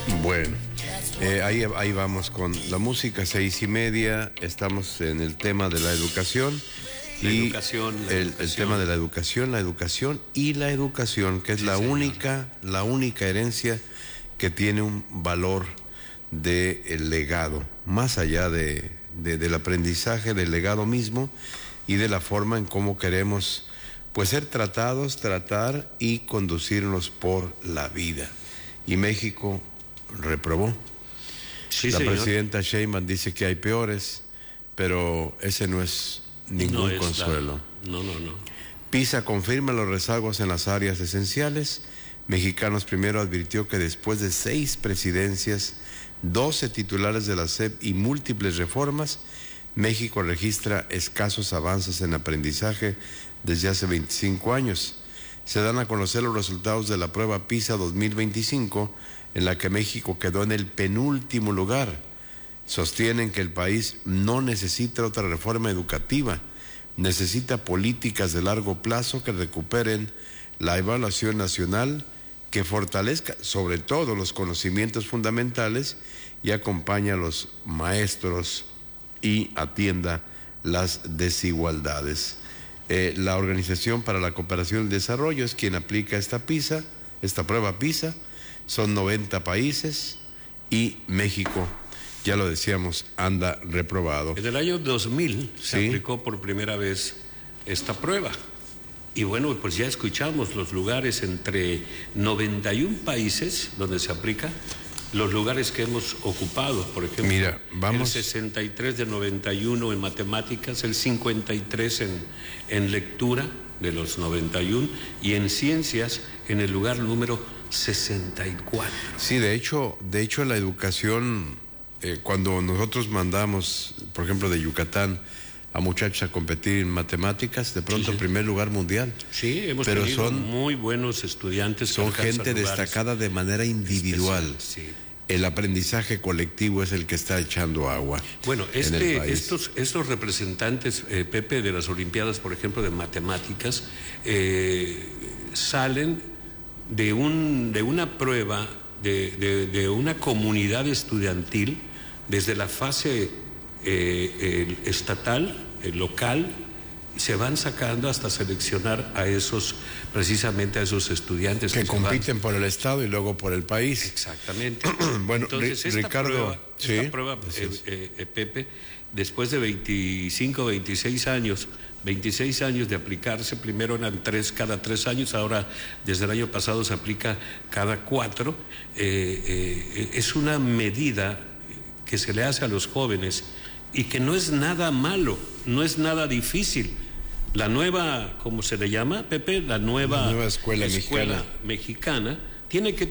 Bueno, ahí vamos con la música, 6:30, estamos en el tema de la educación. El tema de la educación y la educación, que es la única herencia que tiene un valor del legado, más allá del aprendizaje, del legado mismo y de la forma en cómo queremos pues ser tratados, tratar y conducirnos por la vida. Y México reprobó. Sí, la señor. Presidenta Sheinbaum dice que hay peores, pero ese no es ningún consuelo. No. PISA confirma los rezagos en las áreas esenciales. Mexicanos Primero advirtió que después de 6 presidencias, 12 titulares de la SEP y múltiples reformas, México registra escasos avances en aprendizaje desde hace 25 años. Se dan a conocer los resultados de la prueba PISA 2025, en la que México quedó en el penúltimo lugar. Sostienen que el país no necesita otra reforma educativa, necesita políticas de largo plazo que recuperen la evaluación nacional, que fortalezca sobre todo los conocimientos fundamentales y acompañe a los maestros y atienda las desigualdades. La Organización para la Cooperación y el Desarrollo es quien aplica esta prueba PISA. Son 90 países y México, ya lo decíamos, anda reprobado. En el año 2000 se aplicó por primera vez esta prueba. Y bueno, pues ya escuchamos los lugares entre 91 países donde se aplica, los lugares que hemos ocupado, por ejemplo. Mira, vamos. El 63 de 91 en matemáticas, el 53 en lectura de los 91 y en ciencias en el lugar número 64. Sí, de hecho la educación, cuando nosotros mandamos, por ejemplo, de Yucatán a muchachos a competir en matemáticas, de pronto primer lugar mundial. Sí, hemos tenido muy buenos estudiantes. Son gente destacada de manera individual. Sí. El aprendizaje colectivo es el que está echando agua. Bueno, estos representantes, Pepe, de las Olimpiadas, por ejemplo, de matemáticas, salen de una prueba de una comunidad estudiantil desde la fase estatal, local, se van sacando hasta seleccionar precisamente a esos estudiantes que compiten por el Estado y luego por el país. Exactamente. Bueno, entonces Ricardo, esta prueba, Pepe, después de 26 años de aplicarse, primero eran cada 3 años, ahora desde el año pasado se aplica cada 4, es una medida que se le hace a los jóvenes y que no es nada malo, no es nada difícil. La nueva, ¿cómo se le llama, Pepe? La nueva escuela mexicana tiene que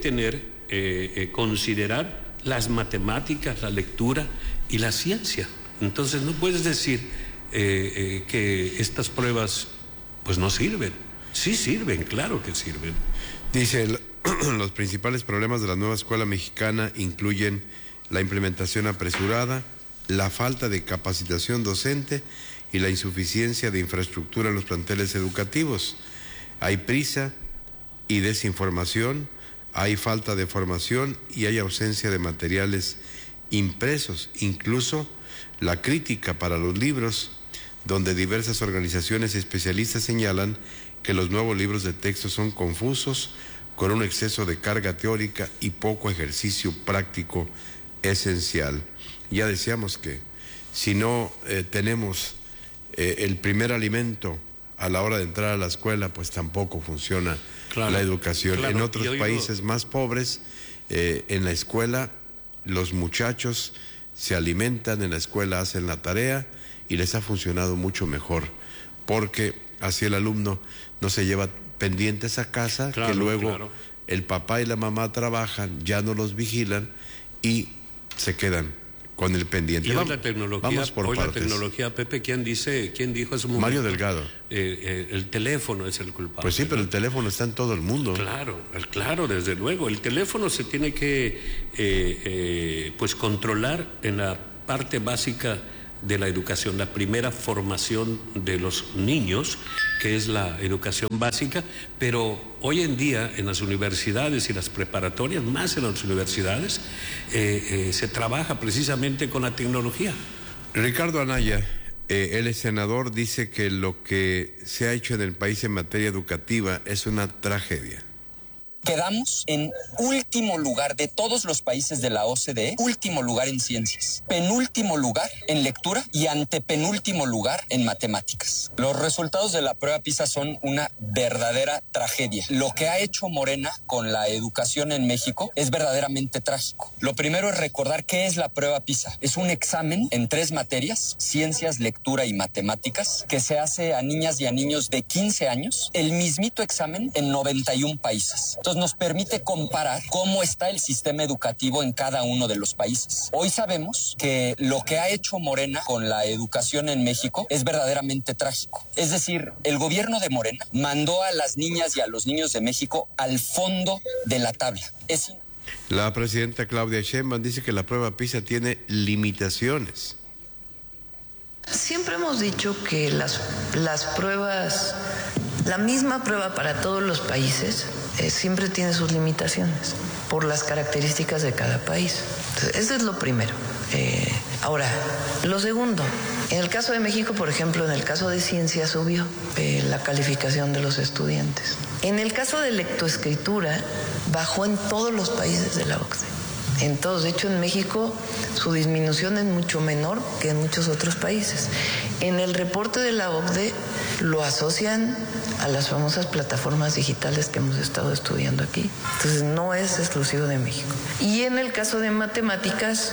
considerar las matemáticas, la lectura y la ciencia. Entonces no puedes decir que estas pruebas pues no sirven. Sí sirven, claro que sirven. Dice, los principales problemas de la nueva escuela mexicana incluyen la implementación apresurada, la falta de capacitación docente y la insuficiencia de infraestructura en los planteles educativos. Hay prisa y desinformación, hay falta de formación y hay ausencia de materiales impresos, incluso la crítica para los libros, donde diversas organizaciones especialistas señalan que los nuevos libros de texto son confusos, con un exceso de carga teórica y poco ejercicio práctico esencial. Ya decíamos que si no tenemos el primer alimento a la hora de entrar a la escuela, pues tampoco funciona la educación. En otros países más pobres, en la escuela, los muchachos se alimentan, en la escuela hacen la tarea y les ha funcionado mucho mejor, porque así el alumno no se lleva pendientes a casa, que luego el papá y la mamá trabajan, ya no los vigilan y se quedan con el pendiente. Y hoy la tecnología, Pepe, ¿quién dijo hace un momento? Mario Delgado. El teléfono es el culpable. Pues sí, pero el teléfono está en todo el mundo. Claro, desde luego. El teléfono se tiene que pues controlar en la parte básica de la educación, la primera formación de los niños, que es la educación básica, pero hoy en día en las universidades y las preparatorias, más en las universidades, se trabaja precisamente con la tecnología. Ricardo Anaya, él es senador, dice que lo que se ha hecho en el país en materia educativa es una tragedia. Quedamos en último lugar de todos los países de la OCDE, último lugar en ciencias, penúltimo lugar en lectura y antepenúltimo lugar en matemáticas. Los resultados de la prueba PISA son una verdadera tragedia. Lo que ha hecho Morena con la educación en México es verdaderamente trágico. Lo primero es recordar qué es la prueba PISA. Es un examen en 3 materias, ciencias, lectura y matemáticas, que se hace a niñas y a niños de 15 años, el mismito examen en 91 países. Entonces nos permite comparar cómo está el sistema educativo en cada uno de los países. Hoy sabemos que lo que ha hecho Morena con la educación en México es verdaderamente trágico. Es decir, el gobierno de Morena mandó a las niñas y a los niños de México al fondo de la tabla. La presidenta Claudia Sheinbaum dice que la prueba PISA tiene limitaciones. Siempre hemos dicho que las pruebas, la misma prueba para todos los países, siempre tiene sus limitaciones por las características de cada país. Entonces, eso es lo primero. Ahora, lo segundo, en el caso de México, por ejemplo, en el caso de ciencia subió la calificación de los estudiantes. En el caso de lectoescritura, bajó en todos los países de la OCDE. En todos, de hecho en México su disminución es mucho menor que en muchos otros países. En el reporte de la OCDE lo asocian a las famosas plataformas digitales que hemos estado estudiando aquí. Entonces no es exclusivo de México. Y en el caso de matemáticas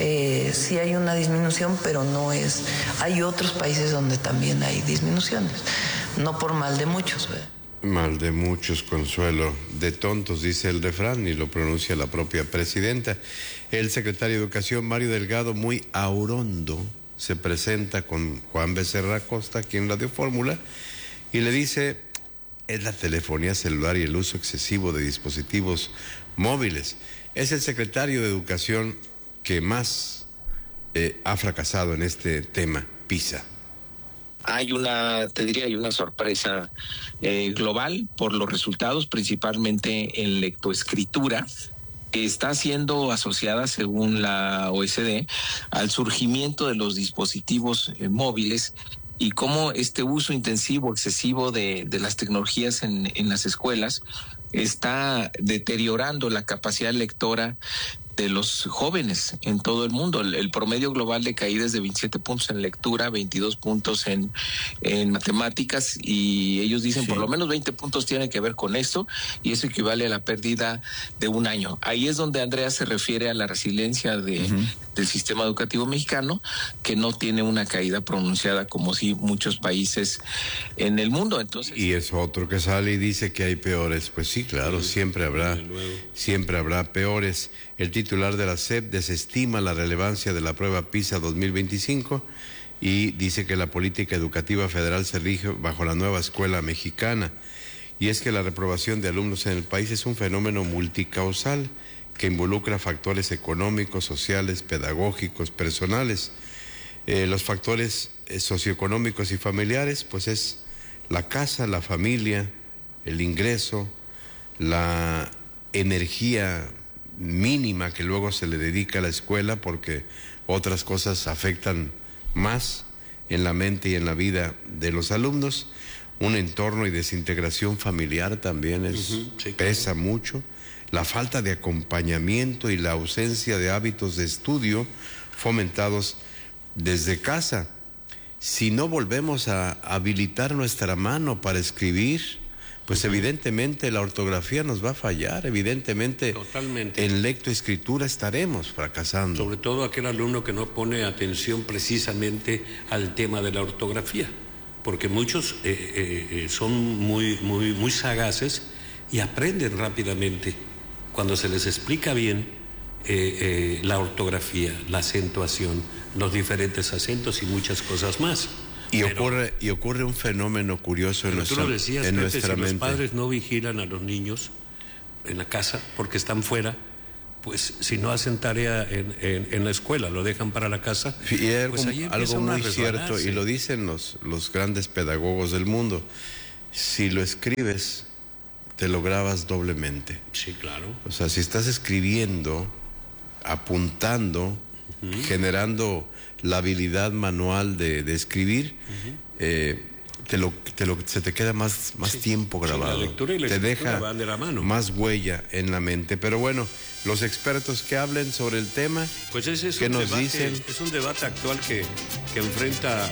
sí hay una disminución, pero no es. Hay otros países donde también hay disminuciones, no por mal de muchos, ¿verdad? Mal de muchos, Consuelo. De tontos, dice el refrán, y lo pronuncia la propia presidenta. El secretario de Educación, Mario Delgado, muy aurondo, se presenta con Juan Becerra Costa, aquí en Radio Fórmula, y le dice, es la telefonía celular y el uso excesivo de dispositivos móviles. Es el secretario de Educación que más ha fracasado en este tema, PISA. Hay una sorpresa global por los resultados, principalmente en lectoescritura, que está siendo asociada, según la OECD, al surgimiento de los dispositivos móviles y cómo este uso intensivo, excesivo de las tecnologías en las escuelas está deteriorando la capacidad lectora de los jóvenes en todo el mundo. El promedio global de caída es de 27 puntos en lectura, 22 puntos en matemáticas, y ellos dicen por lo menos 20 puntos tienen que ver con esto, y eso equivale a la pérdida de un año. Ahí es donde Andrea se refiere a la resiliencia del sistema educativo mexicano, que no tiene una caída pronunciada como sí muchos países en el mundo. Entonces, y es otro que sale y dice que hay peores. Pues sí, claro, siempre habrá peores. El titular de la SEP desestima la relevancia de la prueba PISA 2025 y dice que la política educativa federal se rige bajo la nueva escuela mexicana. Y es que la reprobación de alumnos en el país es un fenómeno multicausal que involucra factores económicos, sociales, pedagógicos, personales. Los factores socioeconómicos y familiares, pues es la casa, la familia, el ingreso, la energía mínima que luego se le dedica a la escuela, porque otras cosas afectan más en la mente y en la vida de los alumnos. Un entorno y desintegración familiar también pesa mucho. La falta de acompañamiento y la ausencia de hábitos de estudio fomentados desde casa. Si no volvemos a habilitar nuestra mano para escribir, pues evidentemente la ortografía nos va a fallar, evidentemente. Totalmente. En lectoescritura estaremos fracasando. Sobre todo aquel alumno que no pone atención precisamente al tema de la ortografía, porque muchos son muy sagaces y aprenden rápidamente cuando se les explica bien la ortografía, la acentuación, los diferentes acentos y muchas cosas más. Y ocurre un fenómeno curioso en nuestra mente. Tú lo decías, Pepe, si los padres no vigilan a los niños en la casa porque están fuera, pues si no hacen tarea en la escuela, lo dejan para la casa. Y pues algo muy cierto, y lo dicen los grandes pedagogos del mundo: si lo escribes, te lo grabas doblemente. Sí, claro. O sea, si estás escribiendo, apuntando, generando la habilidad manual de escribir, se te queda más tiempo grabado. La lectura y la te deja van de la mano. Más huella en la mente. Pero bueno, los expertos que hablen sobre el tema, pues ese es ¿qué nos dicen? Es un debate actual que enfrenta...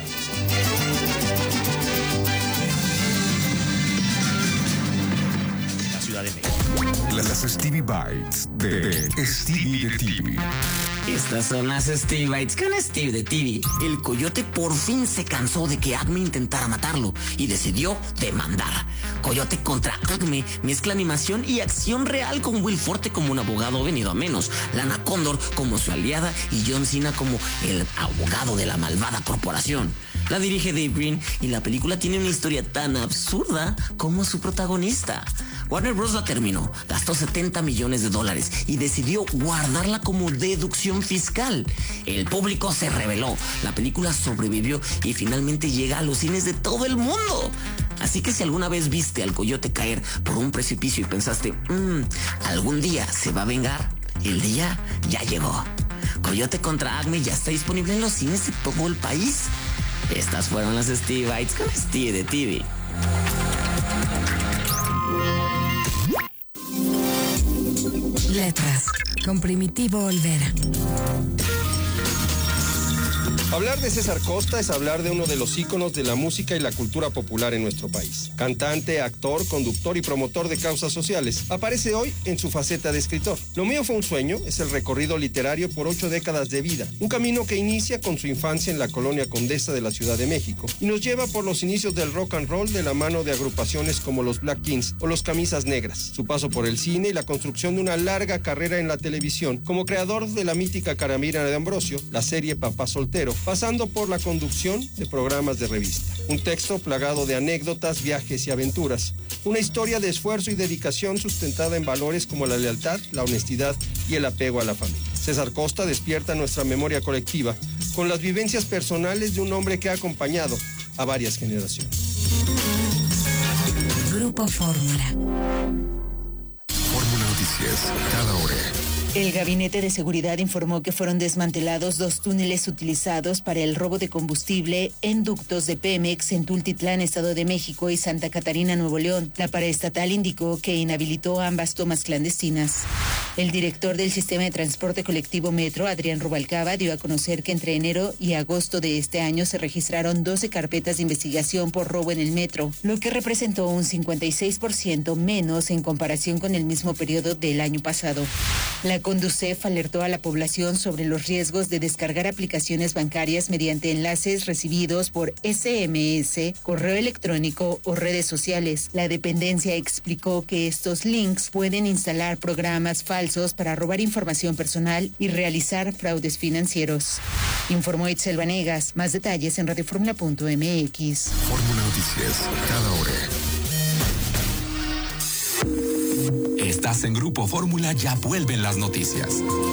la Ciudad de México. Las Stevie Bites de Stevie de TV. Estas son las Stevie Bites con Steve de TV. El coyote por fin se cansó de que Acme intentara matarlo y decidió demandar. Coyote contra Acme mezcla animación y acción real, con Will Forte como un abogado venido a menos, Lana Condor como su aliada y John Cena como el abogado de la malvada corporación. La dirige Dave Green y la película tiene una historia tan absurda como su protagonista. Warner Bros. La terminó, gastó $70 millones y decidió guardarla como deducción fiscal. El público se rebeló, la película sobrevivió y finalmente llega a los cines de todo el mundo. Así que si alguna vez viste al coyote caer por un precipicio y pensaste, algún día se va a vengar, el día ya llegó. Coyote contra Acme ya está disponible en los cines de todo el país. Estas fueron las Stevie Bites con Steve de TV. Letras, con Primitivo Olvera. Hablar de César Costa es hablar de uno de los íconos de la música y la cultura popular en nuestro país. Cantante, actor, conductor y promotor de causas sociales, aparece hoy en su faceta de escritor. Lo mío fue un sueño es el recorrido literario por 8 décadas de vida, un camino que inicia con su infancia en la colonia Condesa de la Ciudad de México y nos lleva por los inicios del rock and roll de la mano de agrupaciones como los Black Kings o los Camisas Negras, su paso por el cine y la construcción de una larga carrera en la televisión como creador de la mítica Caramira de Ambrosio, la serie Papá Soltero, pasando por la conducción de programas de revista. Un texto plagado de anécdotas, viajes y aventuras. Una historia de esfuerzo y dedicación sustentada en valores como la lealtad, la honestidad y el apego a la familia. César Costa despierta nuestra memoria colectiva con las vivencias personales de un hombre que ha acompañado a varias generaciones. Grupo Fórmula. Fórmula Noticias, cada hora. El Gabinete de Seguridad informó que fueron desmantelados 2 túneles utilizados para el robo de combustible en ductos de Pemex en Tultitlán, Estado de México, y Santa Catarina, Nuevo León. La paraestatal indicó que inhabilitó ambas tomas clandestinas. El director del Sistema de Transporte Colectivo Metro, Adrián Rubalcaba, dio a conocer que entre enero y agosto de este año se registraron 12 carpetas de investigación por robo en el metro, lo que representó un 56% menos en comparación con el mismo periodo del año pasado. La Conducef alertó a la población sobre los riesgos de descargar aplicaciones bancarias mediante enlaces recibidos por SMS, correo electrónico o redes sociales. La dependencia explicó que estos links pueden instalar programas falsos para robar información personal y realizar fraudes financieros. Informó Itzel Vanegas. Más detalles en radioformula.mx. Fórmula Noticias, cada hora. Estás en Grupo Fórmula, ya vuelven las noticias.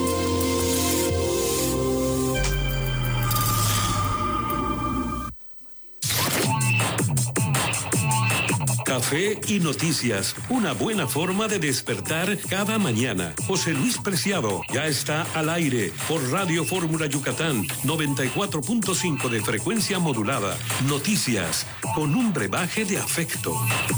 Café y noticias, una buena forma de despertar cada mañana. José Luis Preciado ya está al aire por Radio Fórmula Yucatán, 94.5 de frecuencia modulada. Noticias con un brebaje de afecto.